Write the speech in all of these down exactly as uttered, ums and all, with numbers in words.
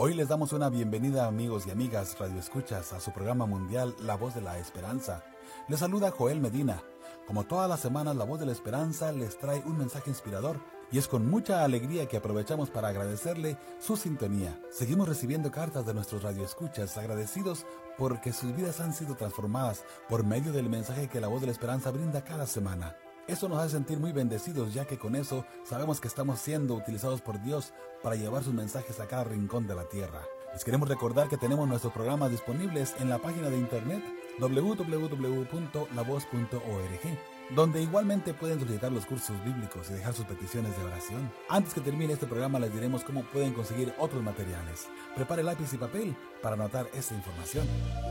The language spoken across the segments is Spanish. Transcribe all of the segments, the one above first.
Hoy les damos una bienvenida, amigos y amigas radioescuchas, a su programa mundial La Voz de la Esperanza. Les saluda Joel Medina. Como todas las semanas, La Voz de la Esperanza les trae un mensaje inspirador, y es con mucha alegría que aprovechamos para agradecerle su sintonía. Seguimos recibiendo cartas de nuestros radioescuchas, agradecidos porque sus vidas han sido transformadas por medio del mensaje que La Voz de la Esperanza brinda cada semana. Eso nos hace sentir muy bendecidos, ya que con eso sabemos que estamos siendo utilizados por Dios para llevar sus mensajes a cada rincón de la tierra. Les queremos recordar que tenemos nuestros programas disponibles en la página de internet doble u doble u doble u punto la voz punto org, donde igualmente pueden solicitar los cursos bíblicos y dejar sus peticiones de oración. Antes que termine este programa, les diremos cómo pueden conseguir otros materiales. Prepare lápiz y papel para anotar esta información.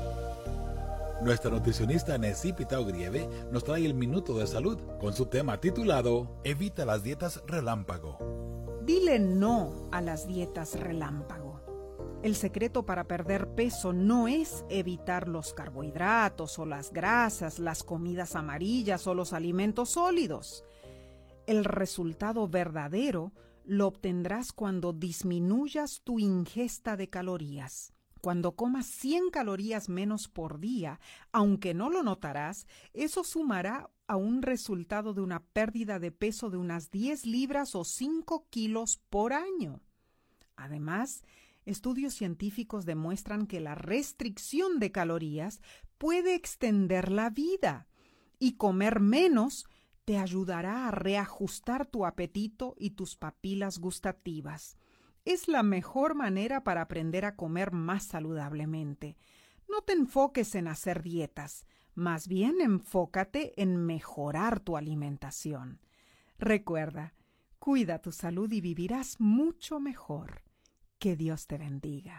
Nuestra nutricionista Nessie Pitao Grieve nos trae el Minuto de Salud con su tema titulado Evita las dietas relámpago. Dile no a las dietas relámpago. El secreto para perder peso no es evitar los carbohidratos o las grasas, las comidas amarillas o los alimentos sólidos. El resultado verdadero lo obtendrás cuando disminuyas tu ingesta de calorías. Cuando comas cien calorías menos por día, aunque no lo notarás, eso sumará a un resultado de una pérdida de peso de unas diez libras o cinco kilos por año. Además, estudios científicos demuestran que la restricción de calorías puede extender la vida, y comer menos te ayudará a reajustar tu apetito y tus papilas gustativas. Es la mejor manera para aprender a comer más saludablemente. No te enfoques en hacer dietas, más bien enfócate en mejorar tu alimentación. Recuerda, cuida tu salud y vivirás mucho mejor. Que Dios te bendiga.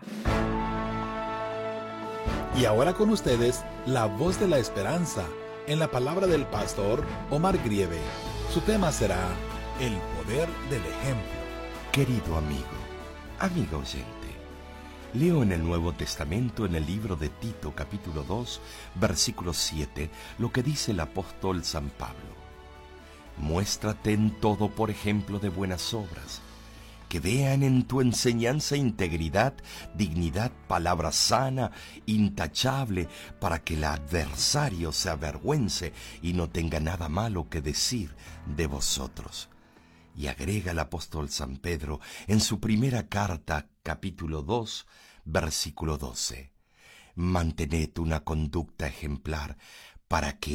Y ahora con ustedes, La Voz de la Esperanza, en la palabra del pastor Omar Grieve. Su tema será El Poder del Ejemplo. Querido amigo, amiga oyente, leo en el Nuevo Testamento, en el libro de Tito, capítulo dos, versículo siete, lo que dice el apóstol San Pablo. Muéstrate en todo por ejemplo de buenas obras, que vean en tu enseñanza integridad, dignidad, palabra sana, intachable, para que el adversario se avergüence y no tenga nada malo que decir de vosotros. Y agrega el apóstol San Pedro en su primera carta, capítulo dos, versículo doce. Mantened una conducta ejemplar para que